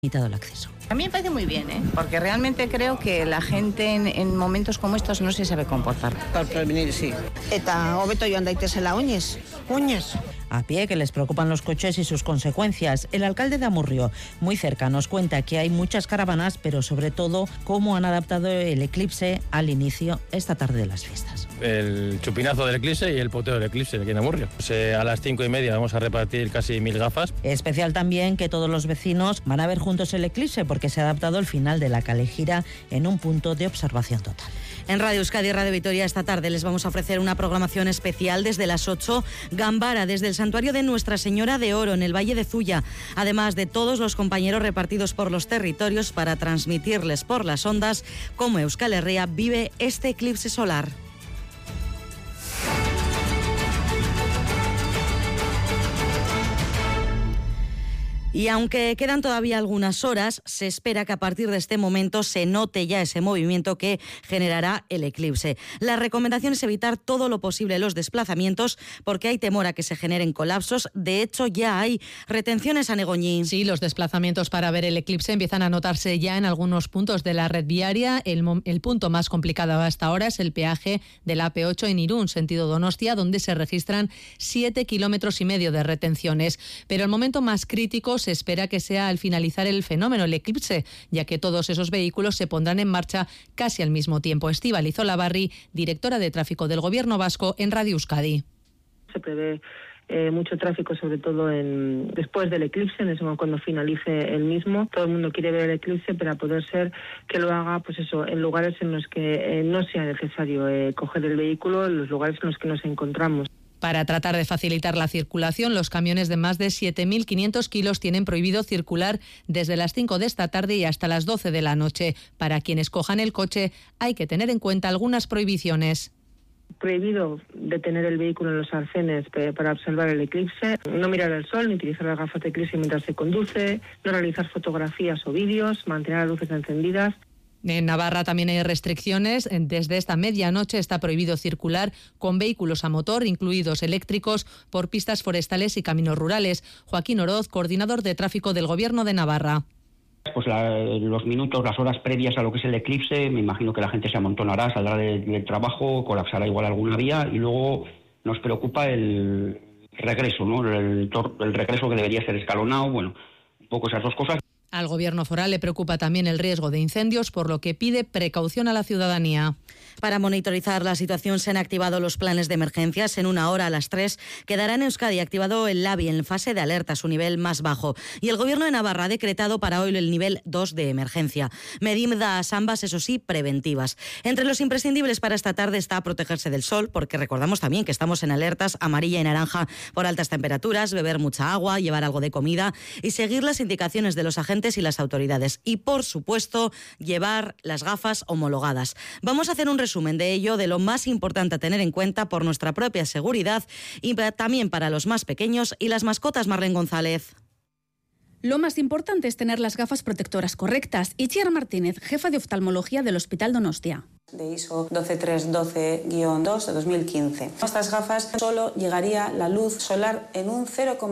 limitado el acceso. A mí me parece muy bien, porque realmente creo que la gente en momentos como estos no se sabe comportar. Para prevenir, sí. Eta hobeto joan daitezela oinez. A pie, que les preocupan los coches y sus consecuencias. El alcalde de Amurrio, muy cerca, nos cuenta que hay muchas caravanas, pero sobre todo cómo han adaptado el eclipse al inicio esta tarde de las fiestas. El chupinazo del eclipse y el poteo del eclipse aquí en Amurrio. A las 5:30 vamos a repartir casi 1000 gafas. Especial también que todos los vecinos van a ver juntos el eclipse porque se ha adaptado el final de la Calejira en un punto de observación total. En Radio Euskadi y Radio Vitoria esta tarde les vamos a ofrecer una programación especial desde las 8, Gambara, desde el santuario de Nuestra Señora de Oro en el Valle de Zuya, además de todos los compañeros repartidos por los territorios para transmitirles por las ondas cómo Euskal Herria vive este eclipse solar. Y aunque quedan todavía algunas horas, se espera que a partir de este momento se note ya ese movimiento que generará el eclipse. La recomendación es evitar todo lo posible los desplazamientos porque hay temor a que se generen colapsos. De hecho, ya hay retenciones a Negoñín. Sí, los desplazamientos para ver el eclipse empiezan a notarse ya en algunos puntos de la red viaria. El punto más complicado hasta ahora es el peaje de la AP8 en Irún, sentido Donostia, donde se registran 7,5 kilómetros de retenciones. Pero el momento más crítico se espera que sea al finalizar el fenómeno, el eclipse, ya que todos esos vehículos se pondrán en marcha casi al mismo tiempo. Estíbaliz Olavarri, directora de tráfico del Gobierno vasco en Radio Euskadi. Se prevé mucho tráfico, sobre todo después del eclipse, en ese momento cuando finalice el mismo. Todo el mundo quiere ver el eclipse, pero a poder ser que lo haga en lugares en los que no sea necesario coger el vehículo, en los lugares en los que nos encontramos. Para tratar de facilitar la circulación, los camiones de más de 7.500 kilos tienen prohibido circular desde las 5 de esta tarde y hasta las 12 de la noche. Para quienes cojan el coche hay que tener en cuenta algunas prohibiciones. Prohibido detener el vehículo en los arcenes para observar el eclipse, no mirar el sol ni utilizar las gafas de eclipse mientras se conduce, no realizar fotografías o vídeos, mantener las luces encendidas. En Navarra también hay restricciones. Desde esta medianoche está prohibido circular con vehículos a motor, incluidos eléctricos, por pistas forestales y caminos rurales. Joaquín Oroz, coordinador de tráfico del Gobierno de Navarra. Pues los minutos, las horas previas a lo que es el eclipse, me imagino que la gente se amontonará, saldrá del trabajo, colapsará igual alguna vía y luego nos preocupa el regreso, ¿no? El regreso que debería ser escalonado, bueno, un poco esas dos cosas. Al Gobierno foral le preocupa también el riesgo de incendios, por lo que pide precaución a la ciudadanía. Para monitorizar la situación se han activado los planes de emergencias. En una hora, a las 3, quedará en Euskadi activado el LABI en fase de alerta, su nivel más bajo. Y el Gobierno de Navarra ha decretado para hoy el nivel 2 de emergencia. Medidas ambas, eso sí, preventivas. Entre los imprescindibles para esta tarde está protegerse del sol, porque recordamos también que estamos en alertas amarilla y naranja por altas temperaturas, beber mucha agua, llevar algo de comida y seguir las indicaciones de los agentes y las autoridades. Y, por supuesto, llevar las gafas homologadas. Vamos a hacer un resumen de ello, de lo más importante a tener en cuenta por nuestra propia seguridad y también para los más pequeños y las mascotas. Marlene González. Lo más importante es tener las gafas protectoras correctas. Itziar Martínez, jefa de oftalmología del Hospital Donostia. De ISO 12312-2 de 2015. Estas gafas solo llegaría la luz solar en un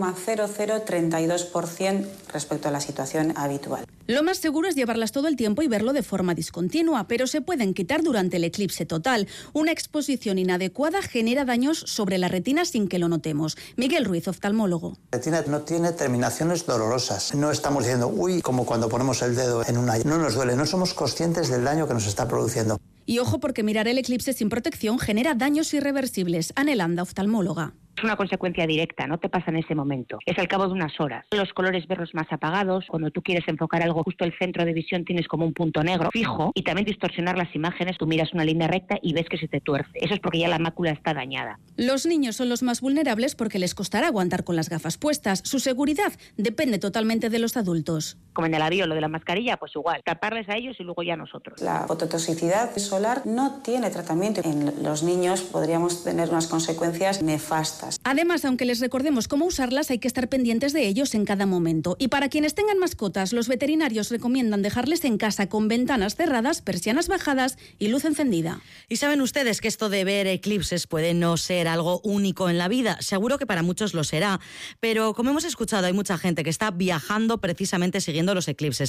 0,0032% respecto a la situación habitual. Lo más seguro es llevarlas todo el tiempo y verlo de forma discontinua, pero se pueden quitar durante el eclipse total. Una exposición inadecuada genera daños sobre la retina sin que lo notemos. Miguel Ruiz, oftalmólogo. La retina no tiene terminaciones dolorosas. No estamos diciendo, uy, como cuando ponemos el dedo en una... No nos duele, no somos conscientes del daño que nos está produciendo. Y ojo, porque mirar el eclipse sin protección genera daños irreversibles. Anelanda, oftalmóloga. Es una consecuencia directa, no te pasa en ese momento. Es al cabo de unas horas. Los colores verlos más apagados, cuando tú quieres enfocar algo justo el centro de visión tienes como un punto negro fijo y también distorsionar las imágenes, tú miras una línea recta y ves que se te tuerce. Eso es porque ya la mácula está dañada. Los niños son los más vulnerables porque les costará aguantar con las gafas puestas. Su seguridad depende totalmente de los adultos. Como en el avión, lo de la mascarilla, pues igual. Taparles a ellos y luego ya nosotros. La fototoxicidad solar no tiene tratamiento. En los niños podríamos tener unas consecuencias nefastas. gafas. Además, aunque les recordemos cómo usarlas, hay que estar pendientes de ellos en cada momento. Y para quienes tengan mascotas, los veterinarios recomiendan dejarles en casa con ventanas cerradas, persianas bajadas y luz encendida. Y saben ustedes que esto de ver eclipses puede no ser algo único en la vida. Seguro que para muchos lo será. Pero como hemos escuchado, hay mucha gente que está viajando precisamente siguiendo los eclipses.